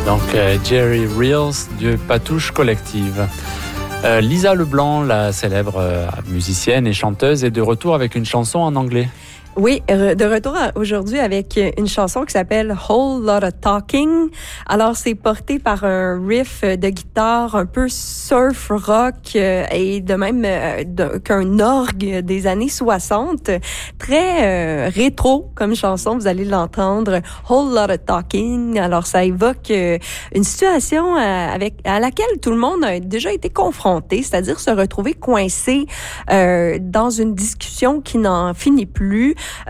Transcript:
Donc Jerry Reels du Patouche Collective. Lisa Leblanc, la célèbre musicienne et chanteuse, est de retour avec une chanson en anglais. Oui, de retour aujourd'hui avec une chanson qui s'appelle Whole Lot of Talking. Alors, c'est porté par un riff de guitare un peu surf rock et de même qu'un orgue des années 60. Très rétro comme chanson, vous allez l'entendre. Whole Lot of Talking. Alors, ça évoque une situation à laquelle tout le monde a déjà été confronté, c'est-à-dire se retrouver coincé dans une discussion qui n'en finit plus.